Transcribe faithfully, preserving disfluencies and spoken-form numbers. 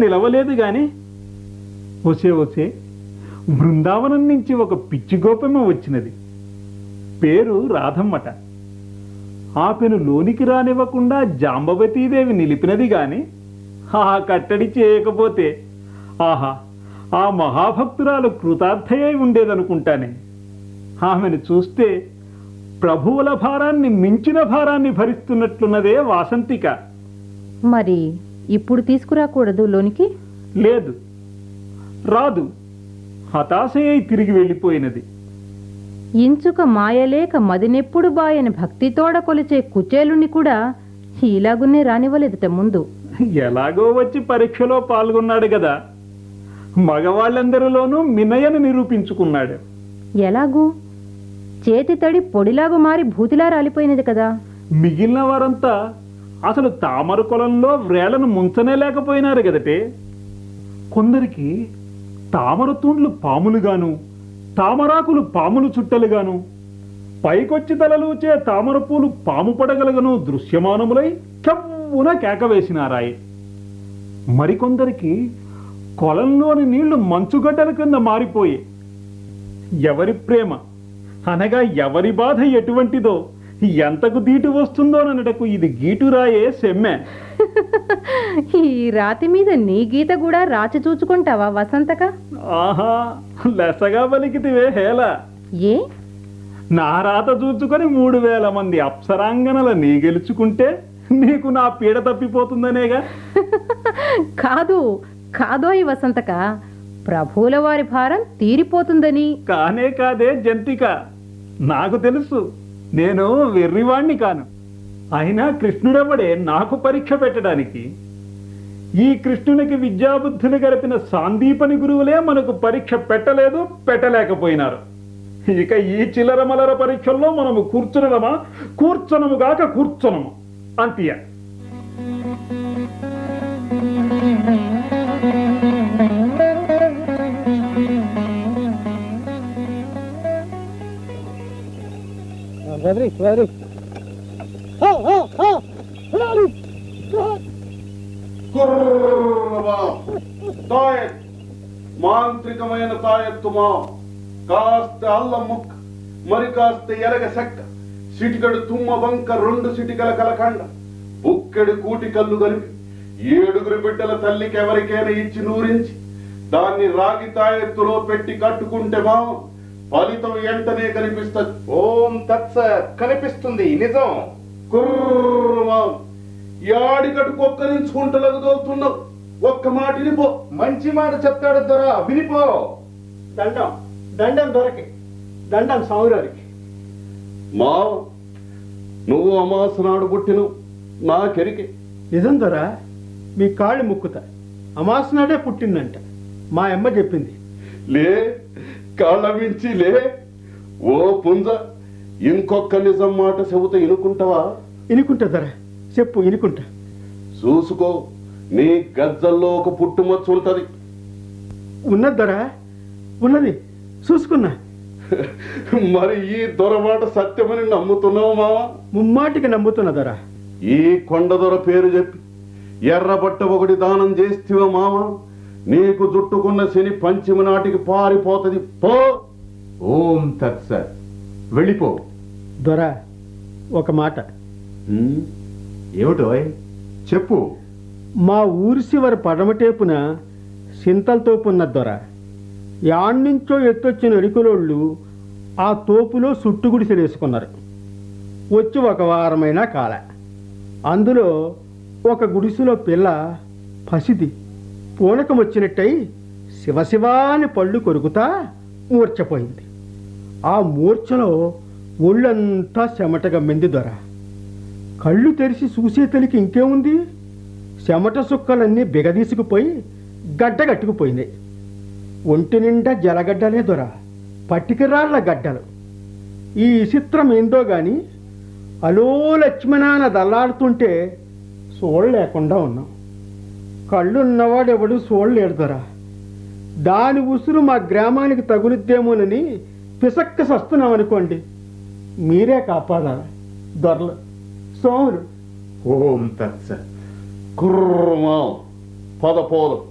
నిలవలేదు గాని వసే వసే బృందావనం నుంచి ఒక పిచ్చి గోపమ్మ వచ్చినది. పేరు రాధమ్మట. ఆపెను లోనికి రానివ్వకుండా జాంబవతీదేవి నిలిపినది గాని ఆ కట్టడి చేయకపోతే ఆహా, ఆ మహాభక్తురాలు కృతార్థయై ఉండేదనుకుంటానే. ఆమెను చూస్తే ప్రభువుల భారాన్ని మించిన భారాన్ని భరిస్తున్నట్లున్నదే వాసంతిక. మరి ఇప్పుడు తీసుకురాకూడదు లోనికి? లేదు, రాదు. హతాశయై తిరిగి వెళ్ళిపోయినది. ఇంచుక మాయలేక మదినెప్పుడు బాయని భక్తితోడ కొలిచే కుచేలుని కూడా ఇలాగున్నే రానివ్వలేదుట ముందు. ఎలాగో వచ్చి పరీక్షలో పాల్గొన్నాడు కదా, మగవాళ్ళందరిలోనూ మినయను నిరూపించుకున్నాడు. ఎలాగూ? చేతి తడి పొడిలాగు మారి భూతిలా రాలిపోయినది కదా. మిగిలిన వారంతా అసలు తామర కొలంలో వ్రేలను ముంచనే లేకపోయినారు కదటే. కొందరికి తామర తూండ్లు పాములుగాను, తామరాకులు పాములు చుట్టలుగాను, పైకొచ్చి తలలూచే తామర పూలు పాము పడగలుగను దృశ్యమానములై కవ్వున కేకవేసినారాయి. మరికొందరికి కొలంలోని నీళ్లు మంచుగడ్డల కింద మారిపోయి ఎవరి ప్రేమ అనగా ఎవరి బాధ ఎటువంటిదో, ఎంతకు దీటు వస్తుందోనటకు ఇది గీటురాయే సెమ్మె. ఈ రాతి మీద నీ గీత కూడా రాచి చూచుకుంటావా వసంతక? ఆహా, లెసగా పలికితివే హేళ. ఏ? నా రాత చూచుకొని మూడు వేల మంది అప్సరాంగనల నీ గెలుచుకుంటే నీకు నా పీడ తప్పిపోతుందనేగా. కాదు కాదోయి వసంతక, ప్రభువుల వారి భారం తీరిపోతుందని. కానే కాదే జంతిక, నాకు తెలుసు. నేను వెర్రివాణ్ణి కాను. అయినా కృష్ణుడెవడే నాకు పరీక్ష పెట్టడానికి? ఈ కృష్ణునికి విద్యాబుద్ధులు గడిపిన సాందీపని గురువులే మనకు పరీక్ష పెట్టలేదు, పెట్టలేకపోయినారు. ఇక ఈ చిల్లర మలర పరీక్షల్లో మనము కూర్చునమా? కూర్చొనము గాక కూర్చొనము అంతియ. మాంత్రికమైన తాయెత్తుమా, కాస్త అల్లం ముక్క, మరి కాస్త ఎరగ చెక్క, సిటికడు తుమ్మ వంక, రెండు సిటికల కలకండ, బుక్కెడు కూటి కళ్ళు కలిపి ఏడుగురు బిడ్డల తల్లికి ఎవరికైనా ఇచ్చి నూరించి దాన్ని రాగి తాయెత్తులో పెట్టి కట్టుకుంటే మా ఫలితం వెంటనే కనిపిస్తుంది. ఓం తత్సత్, కనిపిస్తుంది నిజం. కుర్రమా, యాడి కట్టుకొక్కరించుకుంటలకు దోలుతున్నావు. ఒక్క మాట వినిపో. మంచి మాట చెప్తాడు దొర, వినిపో. దండం దండం దొరకి దండం సౌరానికి. మా నువ్వు అమాస నాడు పుట్టిను నాకెరికే. నిజం దొరా, మీ కాళ్ళు ముక్కుతా. అమాసనాడే పుట్టిందంట మా అమ్మ చెప్పింది. లే, కాళ్ళ మించి లే. ఓ పుంజ, ఇంకొక్క నిజం మాట చెబుతా ఇనుకుంటావా? ఇనుకుంటా దొరా, చెప్పు ఇనుకుంటా. చూసుకో, నీ గజ్జల్లో ఒక పుట్టుమచ్చు ఉంటది. ఉన్నది దొరా, ఉన్నది, చూసుకున్నా. మరి ఈ దొరమాట సత్యమని నమ్ముతున్నావు మావా? ముమ్మాటికి నమ్ముతున్నా దొరా. ఈ కొండ దొర పేరు చెప్పి ఎర్రబట్ట ఒకటి దానం చేస్తేవా మామ, నీకు జుట్టుకున్న శని పంచమి నాటికి పారిపోతుంది. పో. ఓం తత్సత్, వెళ్ళిపో. దొరా, ఒక మాట. ఏమిటో చెప్పు. మా ఊరి చివరి పడమటేపున సింతలతోపున్న దొర యాడ్నించో ఎత్తొచ్చిన ఎరుకులోళ్ళు ఆ తోపులో సుట్టుగుడిసెలేసుకున్నారు. వచ్చి ఒక వారమైనా కాల. అందులో ఒక గుడిసెలో పిల్ల పసిది పూనకం వచ్చినట్టయి శివశివాని పళ్ళు కొరుకుతా మూర్చపోయింది. ఆ మూర్ఛలో ఒళ్ళంతా చెమట గమ్మింది దొర. కళ్ళు తెరిచి చూసే తలికి ఇంకేముంది, చెమట సుక్కలన్నీ బిగదీసుకుపోయి గడ్డగట్టుకుపోయినాయి. ఒంటి నిండా జలగడ్డలే దొర, పట్టికరాళ్ల గడ్డలు. ఈ చిత్రం ఏందో గాని అలో లక్ష్మణాన దల్లాడుతుంటే చూడలేకుండా ఉన్నాం. కళ్ళున్నవాడెవడు చూడలేడు దొర. దాని ఉసురు మా గ్రామానికి తగులుద్దేమోనని పిసక్క సస్తున్నాం అనుకోండి. మీరే కాపాడాలి దొరలు, సోములు. ఓం తత్సత్. కుర్రమా, పద పోదు.